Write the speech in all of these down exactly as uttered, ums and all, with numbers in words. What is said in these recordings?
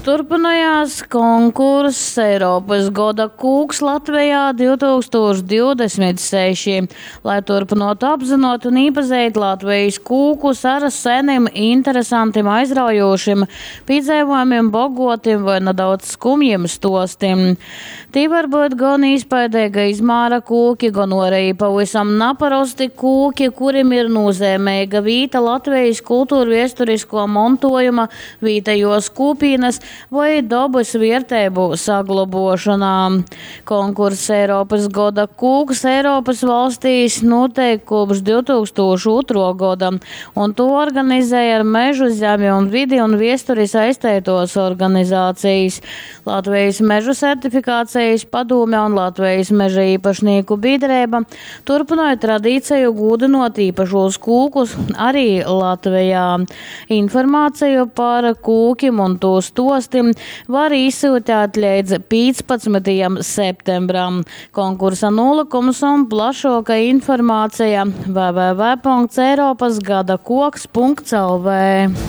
Turpinājās konkurss Eiropas gada kūks Latvijā divtūkstoš divdesmit seši, lai turpinātu apzinot un iepazīt Latvijas kūkus ar seniem, interesantiem, aizraujošiem piedzīvojumiem, bogotim vai nedaudz skumjiem stostiem. Tī var būt gan izpaidīga izmēra kūki, gan arī pavisam neparasti kūki, kuriem ir nozīmīga vieta Latvijas kultūra viesturisko montojuma, vietējos kūpīnas vai dabas vērtību saglabošanā. Konkurss Eiropas gada kūks Eiropas valstīs notiek kopš divtūkstoš otrā gada, un to organizēja ar mežu, zemi un vidi un viesturi saistītos organizācijas. Latvijas mežu certifikācijas padome un Latvijas meža īpašnieku biedrība turpināja tradīciju gūdinot īpašos kūkus arī Latvijā. Informāciju par kūkiem un to stostim var izsūtīt līdz piecpadsmitajam septembram. Konkursa nolikums un plašāka informācija w w w punkts eiropas gada koks punkts l v.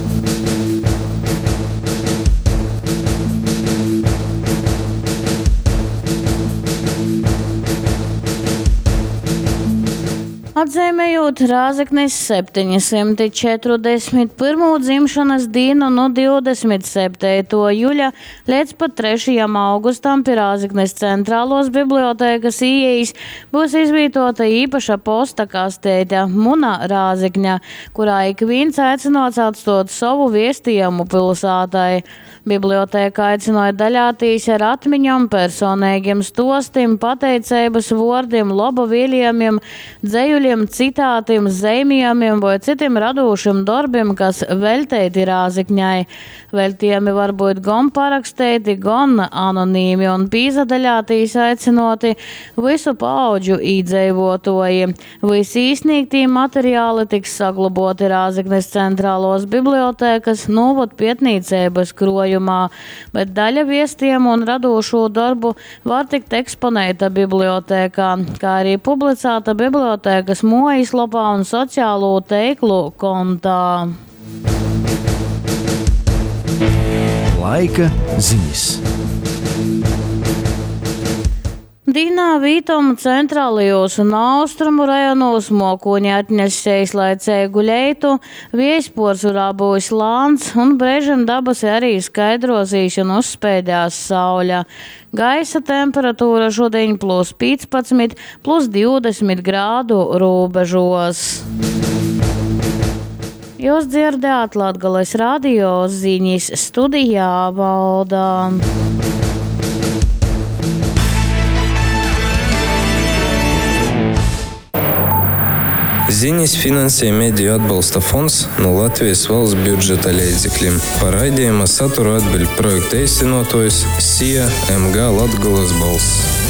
Atzīmējot Rāzeknes septiņsimt četrdesmit pirmo dzimšanas dienu no divdesmit septītā jūļa līdz pat trešajam augustam pie Rāzeknes centrālos bibliotēkas ieejas būs izvietota īpaša posta kastīte Muna Rāzekņa, kurā ik viens aicināts atstāt savu viestījumu pilsētai. Bibliotēka aicināja daļāties ar atmiņām, personīgiem stostiem, pateicības vārdiem, laba vēlējumiem, dzējuļiem, citātiem, zīmējumiem vai citiem radošiem darbiem, kas veltīti Rāzekņai. Veltījumi var būt gan parakstīti, gan anonīmi un pīzadaļātīs aicinoti visu paudžu īdzīvotoji. Visi izsniegtie materiāli tiks saglaboti Rāzeknes centrālos bibliotēkas novadu pietnīcības krojumā, bet daļa viestījumu un radošo darbu var tikt eksponēta bibliotēkā, kā arī publicēta bibliotēkas mājaslapā un sociālo tīklu kontā. Laika ziņas. Dīnā vītom centrālajos un austrumu rajonos mokoņi atnesējis laicēgu leitu, viejsporzurā būs lāns un brežam dabas arī skaidrosīs un uzspēdās sauļa. Gaisa temperatūra šodien plus piecpadsmit, plus divdesmit grādu robežos. Jūs dzirdējāt Latgales radio ziņas, studijā Valdā. Ziņas finansēja Mediju atbalsta fonds no Latvijas valsts budžeta līdzekļiem. Par raidījuma saturu atbild projekta īstenotājs S I A M G Latgales balss.